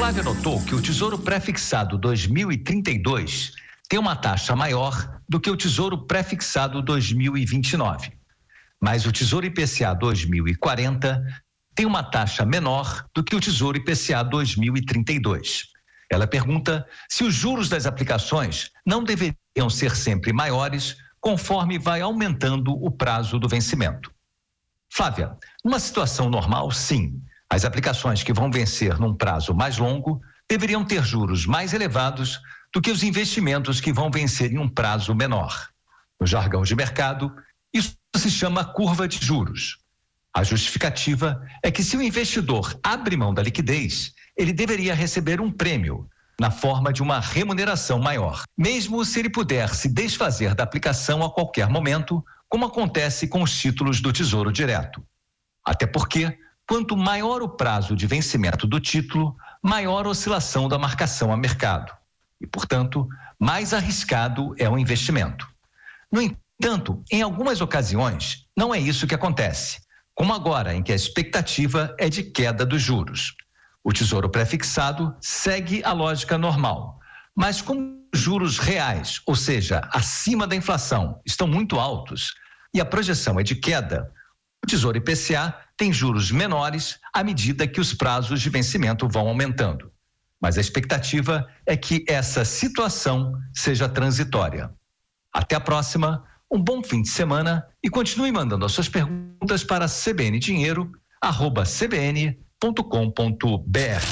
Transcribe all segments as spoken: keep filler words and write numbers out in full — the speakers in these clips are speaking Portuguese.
Flávia notou que o Tesouro Pré-Fixado dois mil e trinta e dois tem uma taxa maior do que o Tesouro Pré-Fixado dois mil e vinte e nove. Mas o Tesouro I P C A dois mil e quarenta tem uma taxa menor do que o Tesouro I P C A dois mil e trinta e dois. Ela pergunta se os juros das aplicações não deveriam ser sempre maiores conforme vai aumentando o prazo do vencimento. Flávia, numa situação normal, sim, as aplicações que vão vencer num prazo mais longo deveriam ter juros mais elevados do que os investimentos que vão vencer em um prazo menor. No jargão de mercado, isso se chama curva de juros. A justificativa é que se o investidor abre mão da liquidez, ele deveria receber um prêmio na forma de uma remuneração maior, mesmo se ele puder se desfazer da aplicação a qualquer momento, como acontece com os títulos do Tesouro Direto. Até porque, quanto maior o prazo de vencimento do título, maior a oscilação da marcação a mercado. E, portanto, mais arriscado é o investimento. No entanto, em algumas ocasiões, não é isso que acontece, como agora, em que a expectativa é de queda dos juros. O Tesouro Pré-Fixado segue a lógica normal, mas como os juros reais, ou seja, acima da inflação, estão muito altos e a projeção é de queda, o Tesouro I P C A tem juros menores à medida que os prazos de vencimento vão aumentando. Mas a expectativa é que essa situação seja transitória. Até a próxima, um bom fim de semana e continue mandando as suas perguntas para cbndinheiro arroba c b n ponto com ponto b r.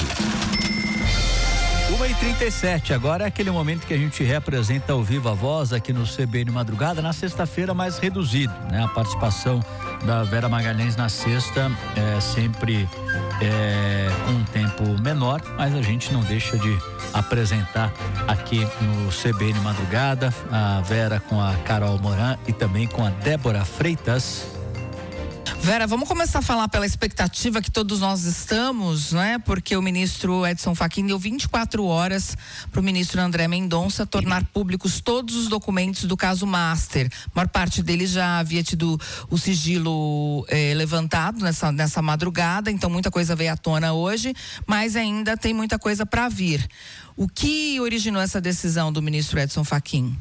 uma e trinta e sete, agora é aquele momento que a gente representa ao vivo a voz aqui no C B N Madrugada, na sexta-feira mais reduzido, né? A participação da Vera Magalhães na sexta é sempre é, com um tempo menor, mas a gente não deixa de apresentar aqui no C B N Madrugada a Vera com a Carol Moran e também com a Débora Freitas. Vera, vamos começar a falar pela expectativa que todos nós estamos, né? Porque o ministro Edson Fachin deu vinte e quatro horas para o ministro André Mendonça tornar públicos todos os documentos do caso Master. A maior parte deles já havia tido o sigilo eh, levantado nessa, nessa madrugada, então muita coisa veio à tona hoje, mas ainda tem muita coisa para vir. O que originou essa decisão do ministro Edson Fachin?